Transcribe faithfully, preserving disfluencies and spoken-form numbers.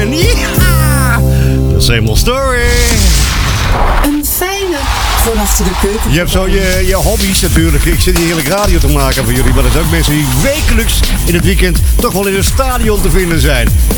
En ja, the same old story. Een fijne vanaf de keuken. Je hebt zo je, je hobby's natuurlijk. Ik zit hier heerlijk radio te maken voor jullie. Maar er zijn ook mensen die wekelijks in het weekend toch wel in een stadion te vinden zijn.